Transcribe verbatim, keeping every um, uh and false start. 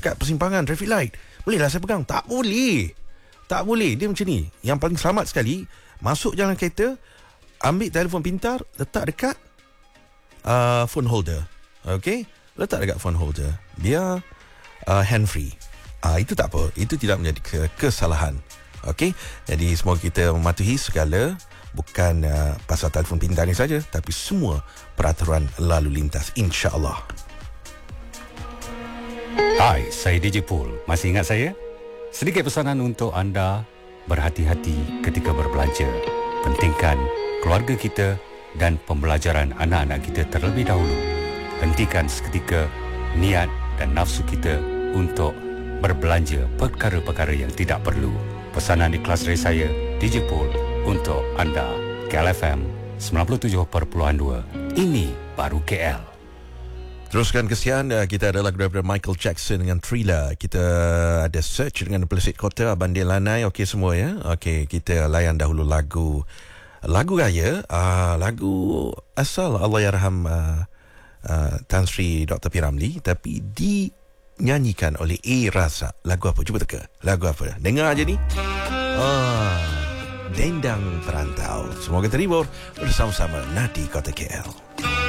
dekat persimpangan traffic light. Bolehlah saya pegang? Tak boleh. Tak boleh. Dia macam ni. Yang paling selamat sekali, masuk jalan kereta, ambil telefon pintar, letak dekat uh, phone holder. Okay, letak dekat phone holder. Biar uh, hand free. uh, Itu tak apa. Itu tidak menjadi ke- kesalahan. Okay, jadi semua kita mematuhi segala, bukan uh, pasal telefon pintar ni saja, tapi semua peraturan lalu lintas, insya-Allah. Hai, saya D J Pool. Masih ingat saya? Sedikit pesanan untuk anda, berhati-hati ketika berbelanja. Pentingkan keluarga kita dan pembelajaran anak-anak kita terlebih dahulu. Hentikan seketika niat dan nafsu kita untuk berbelanja perkara-perkara yang tidak perlu. Pesanan di kelas dari saya, D J Pool, untuk anda. K L F M sembilan puluh tujuh perpuluhan dua. Ini baru K L. Teruskan kesian, kita ada lagu daripada Michael Jackson dengan Thriller. Kita ada Search dengan Plesit Kota, Bandil Lanai. Okey semua ya. Okey, kita layan dahulu lagu lagu raya, uh, lagu asal Allahyarham uh, uh, Tan Sri Doktor P. Ramlee, tapi dinyanyikan oleh A. Razak. Lagu apa? Cuba teka. Lagu apa? Dengar aja ni. Ah, Dendang Perantau. Semoga terhibur bersama-sama Nadi Kota K L.